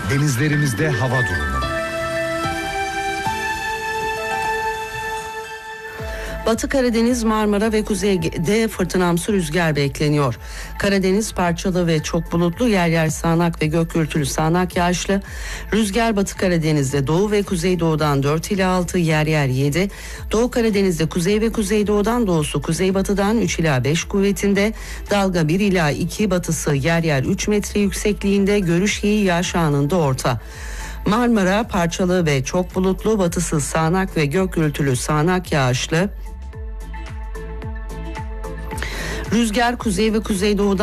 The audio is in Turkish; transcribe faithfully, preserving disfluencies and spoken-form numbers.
Denizlerimizde hava durumu. Batı Karadeniz, Marmara ve Kuzey'de fırtınamsı rüzgar bekleniyor. Karadeniz parçalı ve çok bulutlu, yer yer sağanak ve gök gürültülü sağanak yağışlı. Rüzgar Batı Karadeniz'de doğu ve kuzeydoğudan dört ila altı, yer yer yedi. Doğu Karadeniz'de kuzey ve kuzeydoğudan doğusu kuzeybatıdan üç ila beş kuvvetinde. Dalga bir ila iki, batısı yer yer üç metre yüksekliğinde, görüş iyi, yağış anında orta. Marmara parçalı ve çok bulutlu, batısı sağanak ve gök gürültülü sağanak yağışlı. Rüzgar kuzey ve kuzeydoğudan